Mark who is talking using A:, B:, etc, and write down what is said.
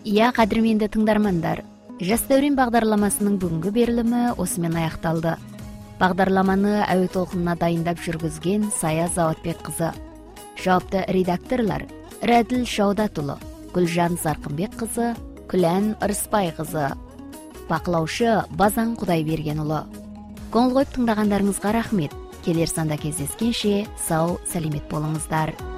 A: Кадірменді тыңдармандар, Жас дәурен бағдарламасының бүгінгі берілімі осымен аяқталды. Бағдарламаны әуе толқынына дайындап жүргізген Сая Заватбек қызы. Жауапты редакторлар Рәділ Шаудатұлы, Гүлжан Зарқынбек қызы, Күлән Ырыспай қызы. Бақылаушы Базан Құдайбергенұлы. Көңіл қойып тыңдағандарыңызға рахмет. Келер санда кездескенше сау, сәлемет болыңыздар.